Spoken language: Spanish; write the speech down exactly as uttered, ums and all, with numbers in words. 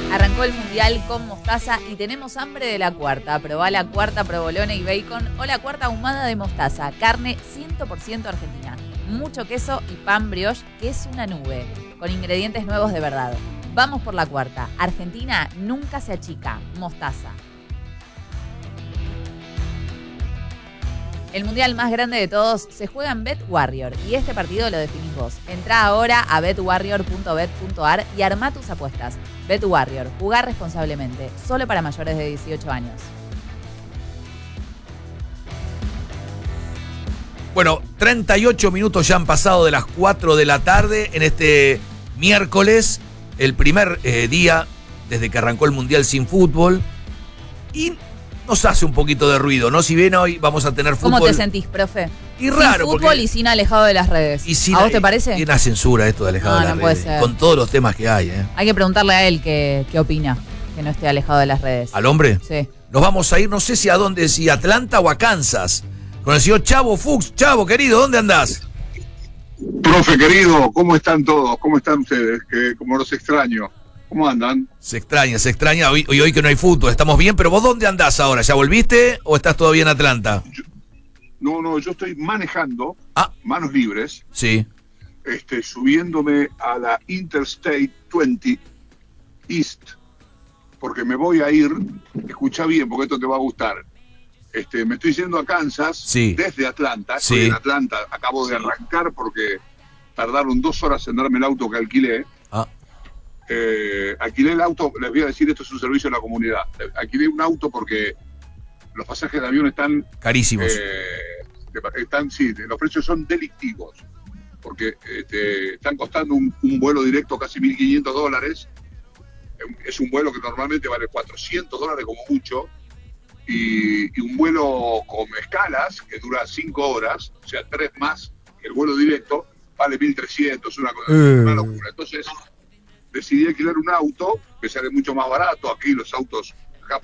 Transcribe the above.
Arrancó el mundial con mostaza y tenemos hambre de la cuarta. Probá la cuarta provolone y bacon o la cuarta ahumada de mostaza. Carne cien por ciento argentina. Mucho queso y pan brioche, que es una nube, con ingredientes nuevos de verdad. Vamos por la cuarta. Argentina nunca se achica. Mostaza. El mundial más grande de todos se juega en BetWarrior y este partido lo definís vos. Entrá ahora a bet warrior punto bet punto a r y armá tus apuestas. BetWarrior, jugá responsablemente, solo para mayores de dieciocho años. Bueno, treinta y ocho minutos ya han pasado de las cuatro de la tarde en este miércoles, el primer eh, día desde que arrancó el Mundial sin fútbol. Y nos hace un poquito de ruido, ¿no? Si bien hoy vamos a tener fútbol. ¿Cómo te sentís, profe? Y raro, sin fútbol porque, y sin alejado de las redes. Y sin, ¿A vos te parece? Y una censura esto de alejado no, de las no puede redes. ser. Con todos los temas que hay, ¿eh? Hay que preguntarle a él qué, qué opina, que no esté alejado de las redes. ¿Al hombre? Sí. Nos vamos a ir, no sé si a dónde, si a Atlanta o a Kansas. Con el señor Chavo Fuchs. Chavo, querido, ¿dónde andás? Profe, querido, ¿cómo están todos? ¿Cómo están ustedes? Que como los extraño. ¿Cómo andan? Se extraña, se extraña. Hoy, hoy, hoy que no hay fútbol, estamos bien, pero ¿vos dónde andás ahora? ¿Ya volviste o estás todavía en Atlanta? Yo, no, no, yo estoy manejando, ah. manos libres. Sí. Este, subiéndome a la Interstate veinte East, porque me voy a ir, escucha bien, porque esto te va a gustar. Este, me estoy yendo a Kansas, sí. desde Atlanta. Sí. Estoy en Atlanta, acabo de arrancar porque tardaron dos horas en darme el auto que alquilé. Ah. Eh, alquilé el auto, les voy a decir, esto es un servicio a la comunidad. Alquilé un auto porque los pasajes de avión están carísimos. Eh, están, sí, los precios son delictivos, porque este, están costando un, un vuelo directo casi mil quinientos dólares. Es un vuelo que normalmente vale cuatrocientos dólares como mucho, y, y un vuelo con escalas que dura cinco horas, o sea, tres más que el vuelo directo, vale mil trescientos, una, uh. una locura. Entonces decidí alquilar un auto que sale mucho más barato. Aquí los autos